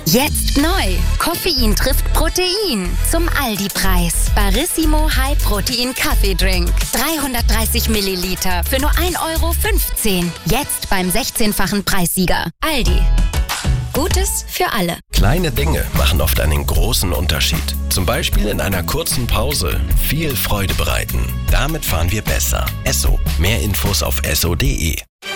Jetzt neu. Koffein trifft Protein. Zum Aldi-Preis. Barissimo High Protein Kaffeedrink. 330 Milliliter für nur 1,15 €. Jetzt beim 16-fachen Preissieger. Aldi. Gutes für alle. Kleine Dinge machen oft einen großen Unterschied. Zum Beispiel in einer kurzen Pause viel Freude bereiten. Damit fahren wir besser. Esso. Mehr Infos auf esso.de.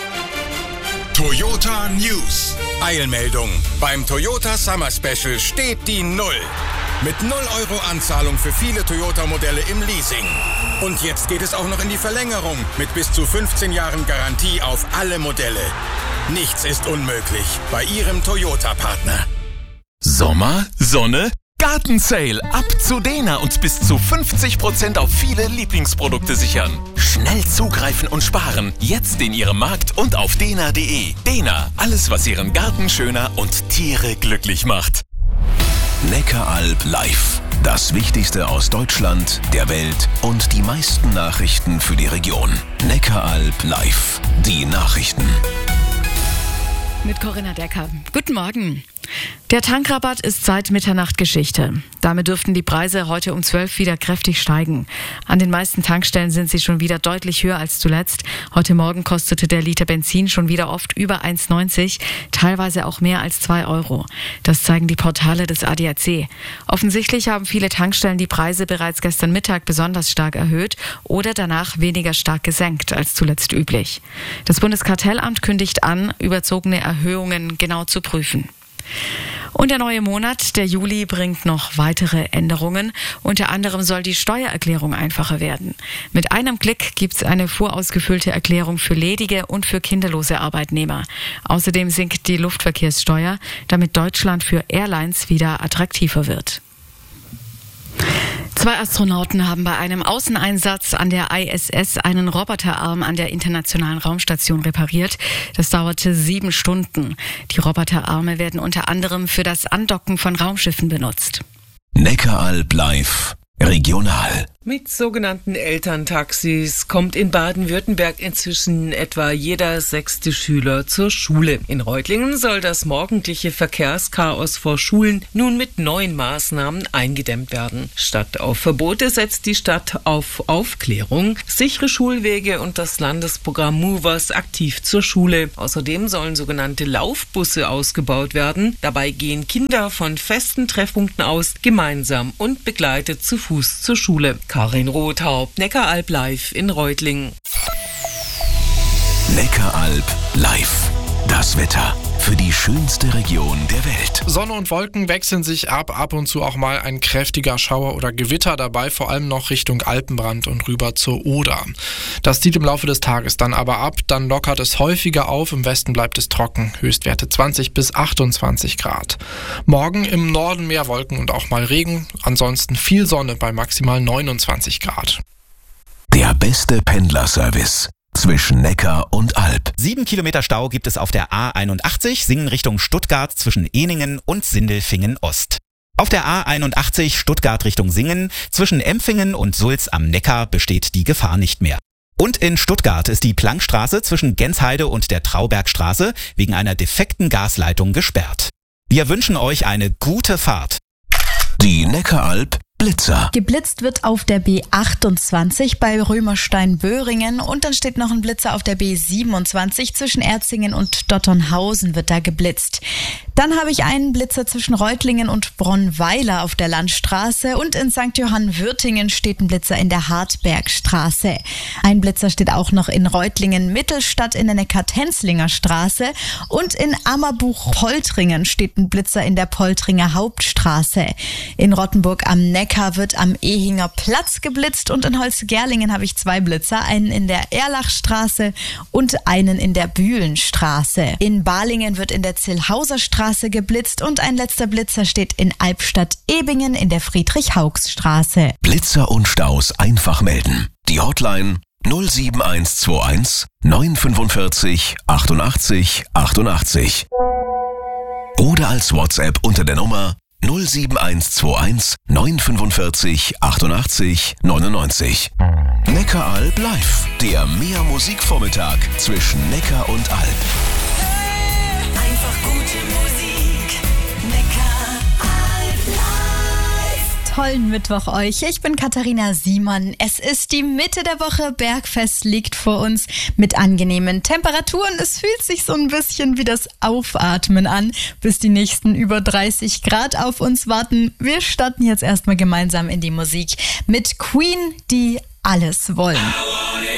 Toyota News. Eilmeldung. Beim Toyota Summer Special steht die 0. Mit 0 € Anzahlung für viele Toyota-Modelle im Leasing. Und jetzt geht es auch noch in die Verlängerung mit bis zu 15 Jahren Garantie auf alle Modelle. Nichts ist unmöglich bei Ihrem Toyota-Partner. Sommer, Sonne, Gartensale. Ab zu Dena und bis zu 50% auf viele Lieblingsprodukte sichern. Schnell zugreifen und sparen. Jetzt in Ihrem Markt und auf dena.de. Dena, alles was Ihren Garten schöner und Tiere glücklich macht. Neckaralb live. Das Wichtigste aus Deutschland, der Welt und die meisten Nachrichten für die Region. Neckaralb live. Die Nachrichten. Mit Corinna Decker. Guten Morgen. Der Tankrabatt ist seit Mitternacht Geschichte. Damit dürften die Preise heute um 12 wieder kräftig steigen. An den meisten Tankstellen sind sie schon wieder deutlich höher als zuletzt. Heute Morgen kostete der Liter Benzin schon wieder oft über 1,90, teilweise auch mehr als 2 €. Das zeigen die Portale des ADAC. Offensichtlich haben viele Tankstellen die Preise bereits gestern Mittag besonders stark erhöht oder danach weniger stark gesenkt als zuletzt üblich. Das Bundeskartellamt kündigt an, überzogene Erhöhungen genau zu prüfen. Und der neue Monat, der Juli, bringt noch weitere Änderungen. Unter anderem soll die Steuererklärung einfacher werden. Mit einem Klick gibt's eine vorausgefüllte Erklärung für ledige und für kinderlose Arbeitnehmer. Außerdem sinkt die Luftverkehrssteuer, damit Deutschland für Airlines wieder attraktiver wird. 2 Astronauten haben bei einem Außeneinsatz an der ISS einen Roboterarm an der Internationalen Raumstation repariert. Das dauerte 7 Stunden. Die Roboterarme werden unter anderem für das Andocken von Raumschiffen benutzt. Neckaralb live. Regional. Mit sogenannten Elterntaxis kommt in Baden-Württemberg inzwischen etwa jeder 6. Schüler zur Schule. In Reutlingen soll das morgendliche Verkehrschaos vor Schulen nun mit neuen Maßnahmen eingedämmt werden. Statt auf Verbote setzt die Stadt auf Aufklärung, sichere Schulwege und das Landesprogramm Movers aktiv zur Schule. Außerdem sollen sogenannte Laufbusse ausgebaut werden. Dabei gehen Kinder von festen Treffpunkten aus gemeinsam und begleitet zu Fuß zur Schule. Karin Rothaupt, Neckaralb live in Reutlingen. Neckaralb live. Das Wetter für die schönste Region der Welt. Sonne und Wolken wechseln sich ab und zu auch mal ein kräftiger Schauer oder Gewitter dabei, vor allem noch Richtung Alpenrand und rüber zur Oder. Das zieht im Laufe des Tages dann aber ab, dann lockert es häufiger auf, im Westen bleibt es trocken, Höchstwerte 20 bis 28 Grad. Morgen im Norden mehr Wolken und auch mal Regen, ansonsten viel Sonne bei maximal 29 Grad. Der beste Pendlerservice zwischen Neckar und Alb. 7 Kilometer Stau gibt es auf der A81, Singen Richtung Stuttgart zwischen Ehningen und Sindelfingen Ost. Auf der A81 Stuttgart Richtung Singen zwischen Empfingen und Sulz am Neckar besteht die Gefahr nicht mehr. Und in Stuttgart ist die Plankstraße zwischen Gensheide und der Traubergstraße wegen einer defekten Gasleitung gesperrt. Wir wünschen euch eine gute Fahrt. Die Neckaralb Blitzer. Geblitzt wird auf der B28 bei Römerstein-Böhringen und dann steht noch ein Blitzer auf der B27 zwischen Erzingen und Dotternhausen wird da geblitzt. Dann habe ich einen Blitzer zwischen Reutlingen und Bronnweiler auf der Landstraße und in St. Johann-Würtingen steht ein Blitzer in der Hartbergstraße. Ein Blitzer steht auch noch in Reutlingen-Mittelstadt in der Neckar-Tenzlinger Straße und in Ammerbuch-Poltringen steht ein Blitzer in der Poltringer Hauptstraße. In Rottenburg am Neckar wird am Ehinger Platz geblitzt und in Holzgerlingen habe ich 2 Blitzer, einen in der Erlachstraße und einen in der Bühlenstraße. In Balingen wird in der Zillhauser Straße geblitzt und ein letzter Blitzer steht in Albstadt-Ebingen in der Friedrich-Haugs-Straße. Blitzer und Staus einfach melden. Die Hotline 07121 945 88 88. Oder als WhatsApp unter der Nummer 07121 945 88 99. Neckaralb live, der Mehr-Musik-Vormittag zwischen Neckar und Alb. Einfach gute Musik, Neckar. tollen Mittwoch euch. Ich bin Katharina Simon. Es ist die Mitte der Woche. Bergfest liegt vor uns mit angenehmen Temperaturen. Es fühlt sich so ein bisschen wie das Aufatmen an, bis die nächsten über 30 Grad auf uns warten. Wir starten jetzt erstmal gemeinsam in die Musik mit Queen, die alles wollen.